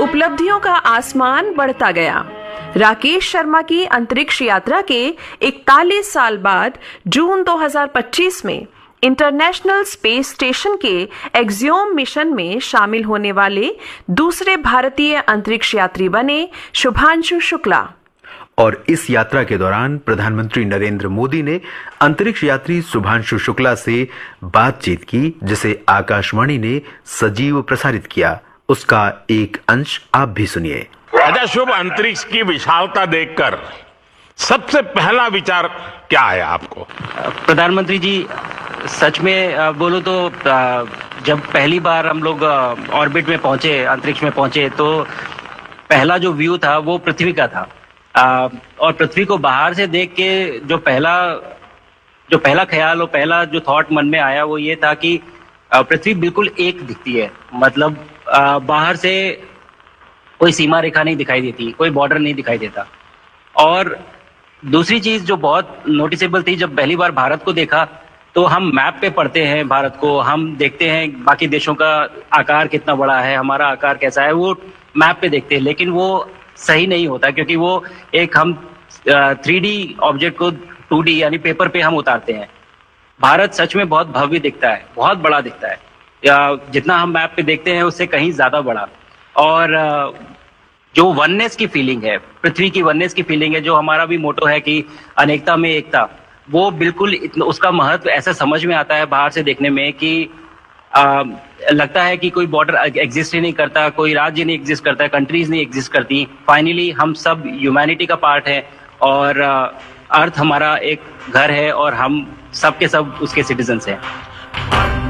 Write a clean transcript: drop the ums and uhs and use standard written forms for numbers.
उपलब्धियों का आसमान बढ़ता गया। राकेश शर्मा की अंतरिक्ष यात्रा के 41 साल बाद जून 2025 में इंटरनेशनल स्पेस स्टेशन के एक्सियोम मिशन में शामिल होने वाले दूसरे भारतीय अंतरिक्ष यात्री बने शुभांशु शुक्ला। और इस यात्रा के दौरान प्रधानमंत्री नरेंद्र मोदी ने अंतरिक्ष यात्री शुभांशु शुक्ला से बातचीत की, जिसे आकाशवाणी ने सजीव प्रसारित किया। उसका एक अंश आप भी सुनिए। अच्छा शुभ, अंतरिक्ष की विशालता देखकर सबसे पहला विचार क्या आया आपको? प्रधानमंत्री जी, सच में बोलो तो जब पहली बार हम लोग ऑर्बिट में पहुंचे, अंतरिक्ष में पहुंचे, तो पहला जो व्यू था वो पृथ्वी का था। और पृथ्वी को बाहर से देख के जो पहला ख्याल और पहला जो थॉट मन में आया वो ये था कि पृथ्वी बिल्कुल एक दिखती है। मतलब बाहर से कोई सीमा रेखा नहीं दिखाई देती, कोई बॉर्डर नहीं दिखाई देता। और दूसरी चीज जो बहुत नोटिसेबल थी, जब पहली बार भारत को देखा तो हम मैप पे पढ़ते हैं भारत को, हम देखते हैं बाकी देशों का आकार कितना बड़ा है, हमारा आकार कैसा है, वो मैप पे देखते हैं। लेकिन वो सही नहीं होता, क्योंकि वो एक हम 3D ऑब्जेक्ट को 2D यानी पेपर पे हम उतारते हैं। भारत सच में बहुत भव्य दिखता है, बहुत बड़ा दिखता है, या जितना हम मैप पे देखते हैं उससे कहीं ज्यादा बड़ा। और जो वननेस की फीलिंग है, पृथ्वी की वननेस की फीलिंग है, जो हमारा भी मोटो है कि अनेकता में एकता, वो बिल्कुल उसका महत्व ऐसा समझ में आता है बाहर से देखने में कि लगता है कि कोई बॉर्डर एग्जिस्ट ही नहीं करता, कोई राज्य नहीं एग्जिस्ट करता, कंट्रीज नहीं एग्जिस्ट करती। फाइनली हम सब ह्यूमैनिटी का पार्ट है और अर्थ हमारा एक घर है और हम सब के सब उसके सिटीजन्स हैं।